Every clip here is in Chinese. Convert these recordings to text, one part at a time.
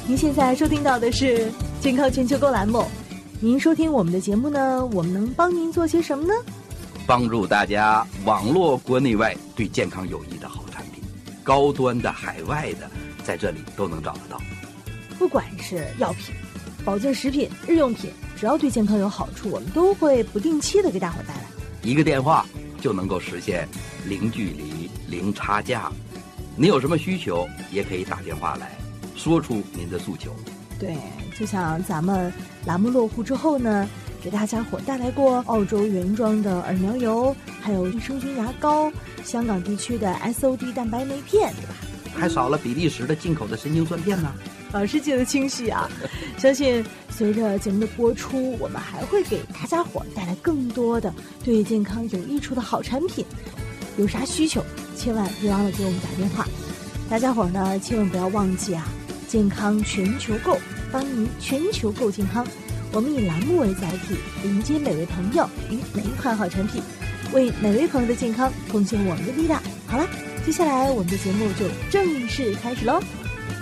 您现在收听到的是健康全球购栏目。您收听我们的节目呢，我们能帮您做些什么呢？ 帮助大家网络国内外对健康有益的好产品，高端的、海外的，在这里都能找得到。 不管是药品、保健食品、日用品，只要对健康有好处，我们都会不定期的给大伙带来。 一个电话就能够实现零距离、零差价。您有什么需求，也可以打电话来，说出您的诉求。 对，就像咱们栏目落户之后呢，给大家伙带来过澳洲原装的耳苗油，还有益生菌牙膏，香港地区的 SOD 蛋白酶片，对吧？ 还少了比利时的进口的神经酸片呢。 老师记得清晰啊！相信随着节目的播出，我们还会给大家伙带来更多的对健康有益处的好产品。有啥需求，千万别忘了给我们打电话。大家伙呢，千万不要忘记啊！健康全球购，帮您全球购健康。我们以栏目为载体，迎接每位朋友与每一款好产品，为每位朋友的健康贡献我们的力量。好了，接下来我们的节目就正式开始喽。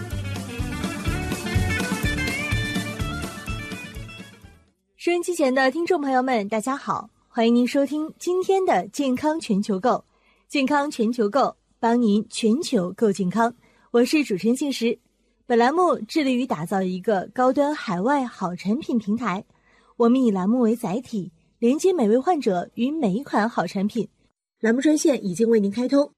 收音机前的听众朋友们，大家好，欢迎您收听今天的健康全球购。健康全球购，帮您全球购健康。我是主持人信实。本栏目致力于打造一个高端海外好产品平台，我们以栏目为载体，连接每位患者与每一款好产品。栏目专线已经为您开通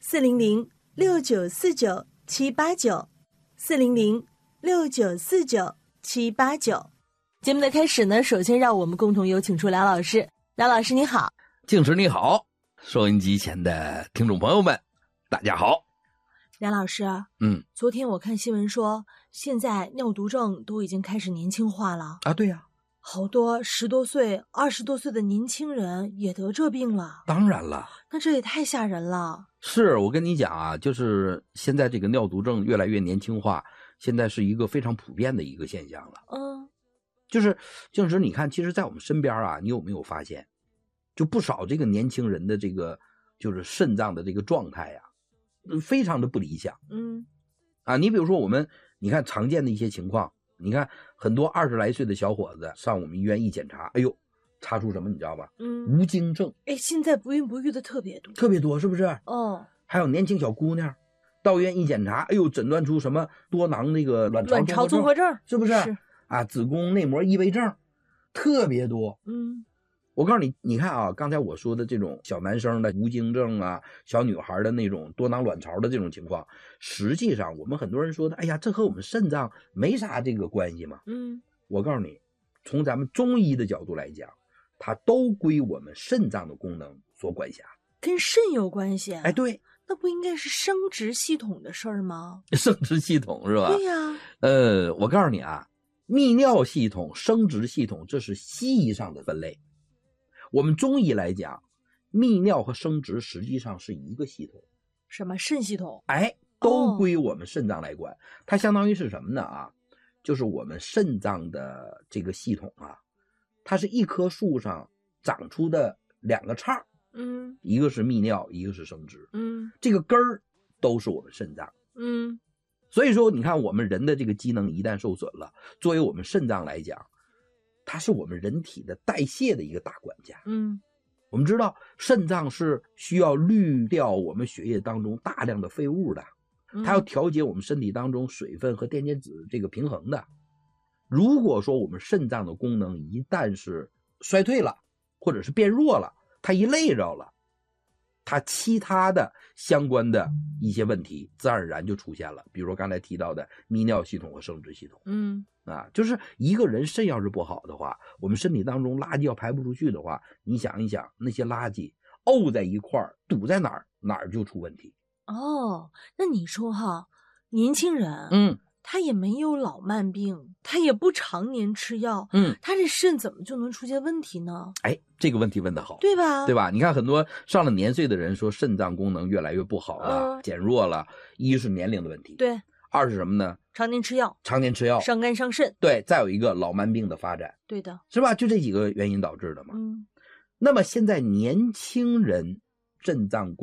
，400-6949-789，400-6949-789。节目的开始呢，首先让我们共同有请出梁老师。梁老师你好。 静池你好，收音机前的听众朋友们大家好。 梁老师，昨天我看新闻说，现在尿毒症都已经开始年轻化了啊。对呀， 好多10多岁、20多岁的年轻人也得这病了。 当然了， 那这也太吓人了。是， 我跟你讲啊，就是现在这个尿毒症越来越年轻化，现在是一个非常普遍的一个现象了。就是静池，你看，其实在我们身边啊，你有没有发现，就不少这个年轻人的这个就是肾脏的这个状态呀，非常的不理想。你比如说你看常见的一些情况，你看很多20来岁的小伙子上我们医院一检查，哎呦，查出什么你知道吧？无精症。 现在不孕不育的特别多， 是不是？还有年轻小姑娘到医院一检查，哎呦，诊断出什么多囊那个卵巢综合症，是不是？是啊，子宫内膜异位症特别多。我告诉你，你看啊，刚才我说的这种小男生的无精症啊，小女孩的那种多囊卵巢的这种情况，实际上我们很多人说的，哎呀，这和我们肾脏没啥这个关系嘛。我告诉你，从咱们中医的角度来讲，它都归我们肾脏的功能所管辖。 跟肾有关系？ 哎，对。 那不应该是生殖系统的事儿吗？ 生殖系统是吧？ 对呀。 我告诉你啊，泌尿系统、生殖系统，这是西医上的分类。我们中医来讲，泌尿和生殖实际上是一个系统。 什么肾系统？ 都归我们肾脏来管。它相当于是什么呢啊？就是我们肾脏的这个系统啊，它是一棵树上长出的2个杈。一个是泌尿，一个是生殖。这个根儿都是我们肾脏。所以说你看我们人的这个机能一旦受损了，作为我们肾脏来讲，它是我们人体的代谢的一个大管家。我们知道肾脏是需要滤掉我们血液当中大量的废物的，它要调节我们身体当中水分和电解质这个平衡的。如果说我们肾脏的功能一旦是衰退了，或者是变弱了，它一累着了，它其他的相关的一些问题自然而然就出现了，比如说刚才提到的泌尿系统和生殖系统。就是一个人肾要是不好的话，我们身体当中垃圾要排不出去的话，你想一想，那些垃圾沤在一块儿，堵在哪儿就出问题。 那你说哈，年轻人他也没有老慢病，他也不常年吃药，他这肾怎么就能出现问题呢？ 这个问题问得好， 对吧？ 对吧？你看很多上了年岁的人说肾脏功能越来越不好了，减弱了，一是年龄的问题， 对； 二是什么呢？ 常年吃药，伤肝伤肾， 对；再有一个老慢病的发展， 对的， 是吧？就这几个原因导致的嘛。那么现在年轻人肾脏